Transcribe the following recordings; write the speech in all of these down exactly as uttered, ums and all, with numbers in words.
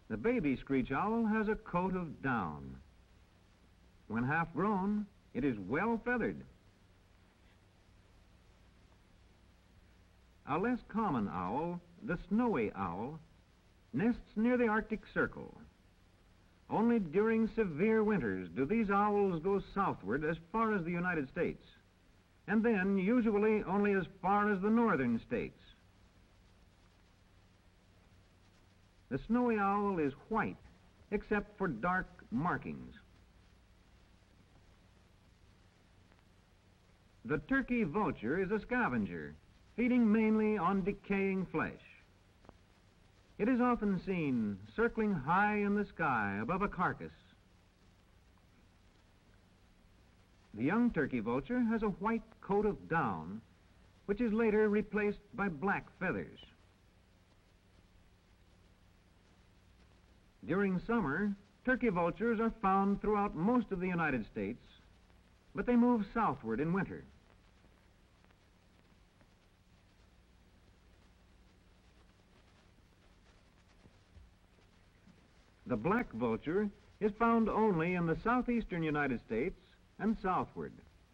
The baby screech owl has a coat of down. When half grown, it is well feathered. A less common owl, the snowy owl, nests near the Arctic Circle. Only during severe winters do these owls go southward as far as the United States, and then usually only as far as the northern states. The snowy owl is white, except for dark markings. The turkey vulture is a scavenger, feeding mainly on decaying flesh. It is often seen circling high in the sky above a carcass. The young turkey vulture has a white coat of down, which is later replaced by black feathers. During summer, turkey vultures are found throughout most of the United States, but they move southward in winter. The black vulture is found only in the southeastern United States and southward.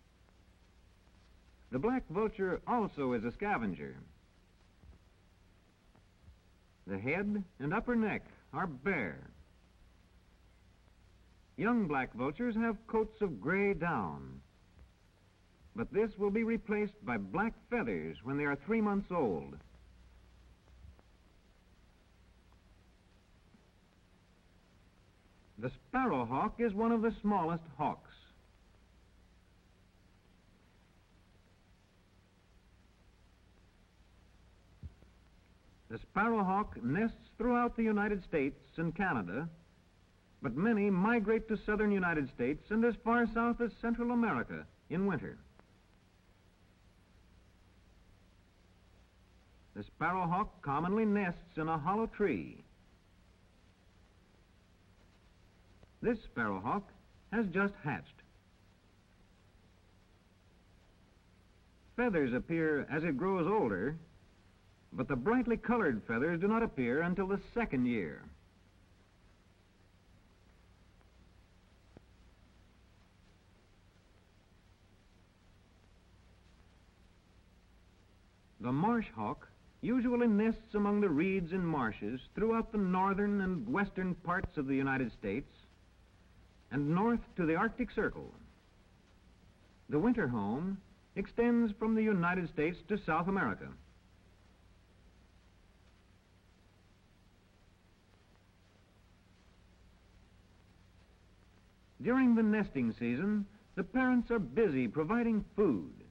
The black vulture also is a scavenger. The head and upper neck are bare. Young black vultures have coats of gray down, but this will be replaced by black feathers when they are three months old. The sparrowhawk is one of the smallest hawks. The sparrowhawk nests throughout the United States and Canada, but many migrate to southern United States and as far south as Central America in winter. The sparrowhawk commonly nests in a hollow tree. This sparrowhawk has just hatched. Feathers appear as it grows older, but the brightly colored feathers do not appear until the second year. The marsh hawk usually nests among the reeds and marshes throughout the northern and western parts of the United States and north to the Arctic Circle. The winter home extends from the United States to South America. During the nesting season, the parents are busy providing food.